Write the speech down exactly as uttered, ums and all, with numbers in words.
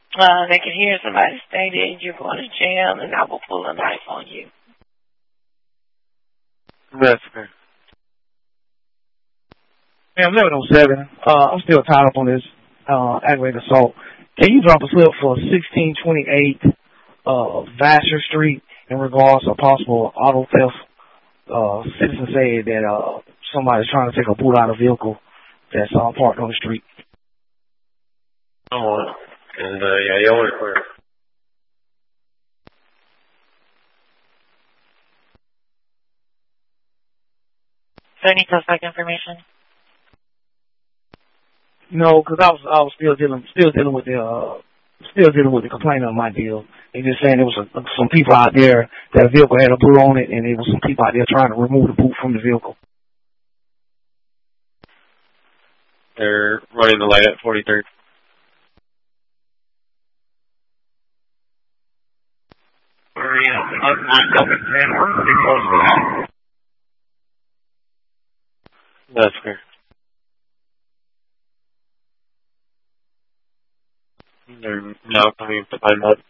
Uh, they can hear somebody stating you're going to jail, and I will pull a knife on you. That's fair. Ma'am, eleven oh seven. Uh, I'm still tied up on this uh, aggravated assault. Can you drop a slip for sixteen twenty-eight uh, Vassar Street in regards to possible auto theft? Uh, citizen said that uh, somebody's trying to take a boot out of a vehicle that's uh, parked on the street. Oh, and uh, yeah, you want to clear. So any suspect information? No, because I was I was still dealing still dealing with the uh, still dealing with the complaint of my deal. They just saying there was a, some people out there that a vehicle had a boot on it, and there was some people out there trying to remove the boot from the vehicle. They're running the light at forty-third. That's fair. They're now coming to find out.